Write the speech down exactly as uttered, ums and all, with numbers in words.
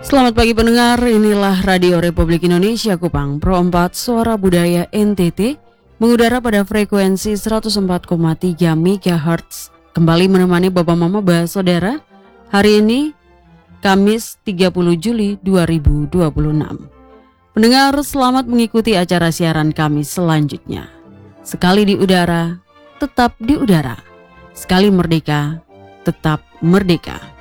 Selamat pagi pendengar, inilah Radio Republik Indonesia Kupang Pro empat Suara Budaya N T T mengudara pada frekuensi seratus empat koma tiga megahertz. Kembali menemani Bapak Mama Bah Saudara hari ini Kamis tiga puluh Juli dua ribu dua puluh enam. Pendengar, selamat mengikuti acara siaran kami selanjutnya. Sekali di udara, tetap di udara. Sekali merdeka, tetap merdeka.